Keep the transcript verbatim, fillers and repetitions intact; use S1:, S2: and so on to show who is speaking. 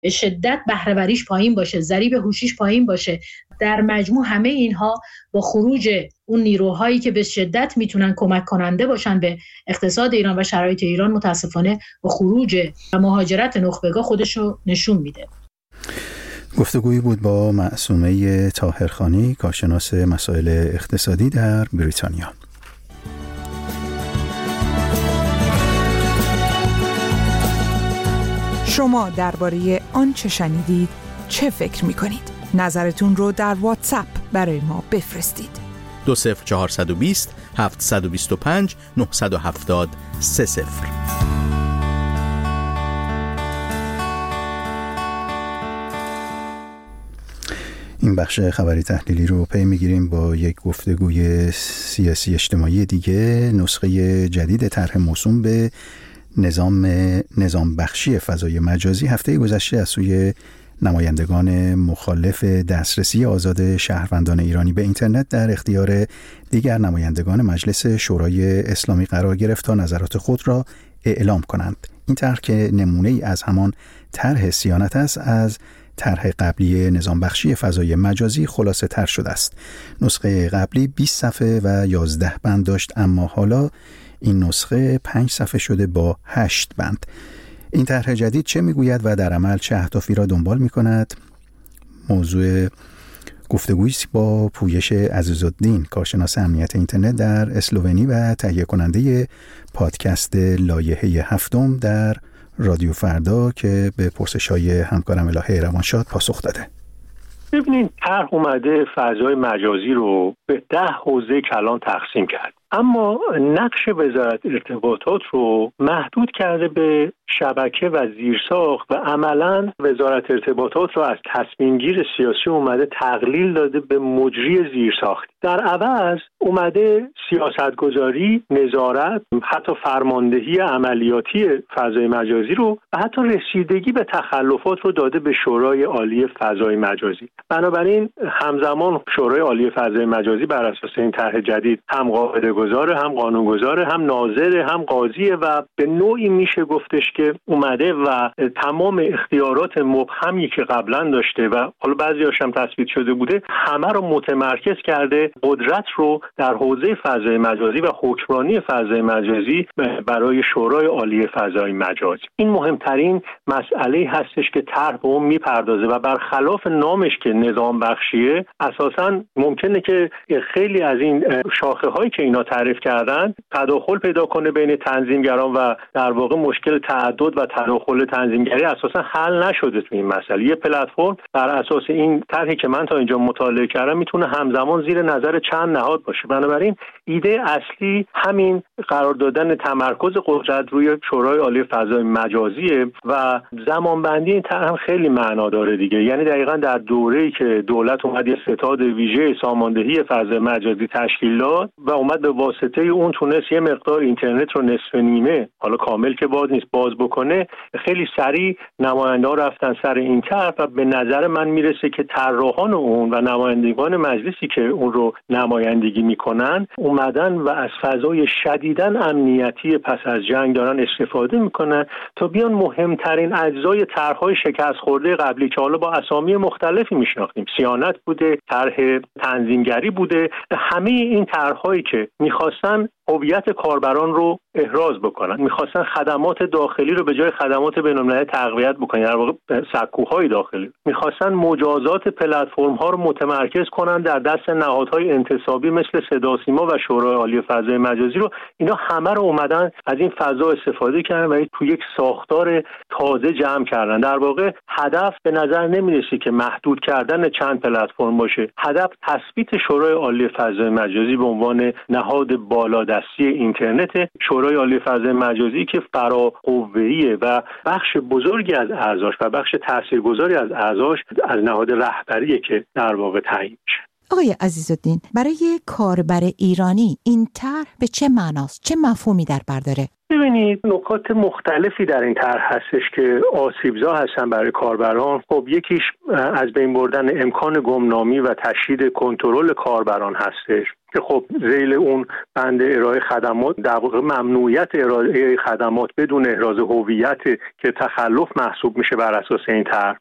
S1: به شدت بهره‌وریش پایین باشه، ضریب هوشیش پایین باشه. در مجموع همه اینها با خروج اون نیروهایی که به شدت میتونن کمک کننده باشن به اقتصاد ایران و شرایط ایران، متاسفانه با خروج و مهاجرت نخبگاه خودشو نشون میده.
S2: گفتگویی بود با معصومه طاهرخانی، کارشناس مسائل اقتصادی در بریتانیا.
S3: شما درباره آنچه شنیدید چه فکر می‌کنید؟ نظرتون رو در واتساپ برای ما بفرستید.
S4: دو صفر چهارصد و بیست هفتصد و بیست و پنج نهصد و هفتاد سه صفر.
S2: این بخش خبری تحلیلی رو پی میگیریم با یک گفتگوی سیاسی اجتماعی دیگه. نسخه جدید طرح موسوم به نظام نظام بخشی فضای مجازی هفته گذشته از سوی نمایندگان مخالف دسترسی آزاد شهروندان ایرانی به اینترنت در اختیار دیگر نمایندگان مجلس شورای اسلامی قرار گرفت تا نظرات خود را اعلام کنند. این طرح که نمونه ای از همان طرح صیانت است، از طرح قبلی نظام بخشی فضای مجازی خلاصه تر شده است. نسخه قبلی بیست صفحه و یازده بند داشت، اما حالا این نسخه پنج صفحه شده با هشت بند. این طرح جدید چه میگوید و در عمل چه اهدافی را دنبال میکند؟ موضوع گفتگویی با پویش عزیزالدین، کارشناس امنیت اینترنت در اسلوونی و تهیه کننده پادکست لایحه هفتم در رادیو فردا، که به پرسش‌های همکارم الهه روانشاد پاسخ داده.
S5: ببینید، طرح اومده فضای مجازی رو به ده حوزه کلان تقسیم کرد، اما نقش وزارت ارتباطات رو محدود کرده به شبکه و زیرساخت و عملاً وزارت ارتباطات رو از تصمیمگیر سیاسی اومده تقلیل داده به مجری زیرساخت. در عوض اومده سیاستگذاری، نظارت، حتی فرماندهی عملیاتی فضای مجازی رو و حتی رسیدگی به تخلفات رو داده به شورای عالی فضای مجازی. بنابراین همزمان شورای عالی فضای مجازی بر اساس این طرح جدید هم قاعده گذاره، هم قانون گذاره، هم ناظره، هم قاضیه و به نوعی میشه گفتش که اومده و تمام اختیارات مبهمی که قبلا داشته و حالا بعضی‌هاش هم تثبیت شده بوده همه رو متمرکز کرده، قدرت رو در حوزه فضای مجازی و حکمرانی فضای مجازی برای شورای عالی فضای مجازی. این مهمترین مسئله هستش که طرح به اون میپردازه و برخلاف نامش که نظام بخشیه، اساساً ممکنه که خیلی از این شاخه هایی که اینا تعریف کردن تداخل پیدا کنه بین تنظیمگران و در واقع مشکل تعدد و تداخل تنظیمگری اساسا حل نشده تو این مسئله. یه پلتفرم بر اساس این طرحی که من تا اینجا مطالعه کردم میتونه همزمان زیر نظر چند نهاد باشه. بنابراین ایده اصلی همین قرار دادن تمرکز قدرت روی شورای عالی فضای مجازیه و زمانبندی این طرح هم خیلی معنا داره دیگه. یعنی دقیقاً در دوره‌ای که دولت اومد یه ستاد ویژه ساماندهی فضای مجازی تشکیل داد و اومد به واسطه اون تونست یه مقدار اینترنت رو نصف نیمه، حالا کامل که باز نیست، باز بکنه، خیلی سریع نماینده‌ها رفتن سر این طرح و به نظر من میرسه که طراحان اون و نمایندگان مجلسی که اون رو نمایندگی میکنن اومدن و از فضای شدیداً امنیتی پس از جنگ دارن استفاده میکنن تا بیان مهمترین اجزای طرح‌های شکست خورده قبلی که حالا با اسامی مختلفی میشناختیم، صیانت بوده، طرح تنظیمگری بوده، همه این طرح‌هایی که میخواستن هویت کاربران رو احراز بکنن، میخواستن خدمات داخلی رو به جای خدمات بین‌المللی تقویت بکنن، در واقع سکوهای داخلی، میخواستن مجازات پلتفرم ها رو متمرکز کنن در دست نهادهای انتصابی مثل صدا سیما و شورای عالی فضای مجازی رو. اینا همه رو اومدن از این فضا استفاده کردن و تو یک ساختار تازه جمع کردن. در واقع هدف به نظر نمیرسه که محدود کردن چند پلتفرم باشه، هدف تثبیت شورای عالی فضای مجازی به عنوان نهاد بالادستی اینترنت. شورای عالی فضای مجازی که فراقوه‌ایه و بخش بزرگی از اعضاش و بخش تاثیرگذاری از اعضاش از نهاد رهبریه که در واقع تعیین میشه.
S6: آقای عزیزالدین، برای کاربر ایرانی این طرح به چه معناست؟ چه مفهومی در بر داره؟
S5: ببینید، نکات مختلفی در این طرح هستش که آسیبزا هستن برای کاربران. خب یکیش از بین بردن امکان گمنامی و تشدید کنترل کاربران هستش. که خب ذیل اون بند ارائه خدمات در واقع ممنوعیت ارائه خدمات بدون احراز هویت که تخلف محسوب میشه بر اساس این طرح